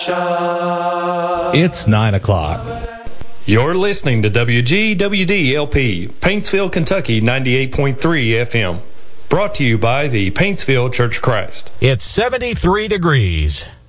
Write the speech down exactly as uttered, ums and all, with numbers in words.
It's nine o'clock. You're listening to W G W D L P, Paintsville, Kentucky, ninety-eight point three F M. Brought to you by the Paintsville Church of Christ. It's seventy-three degrees.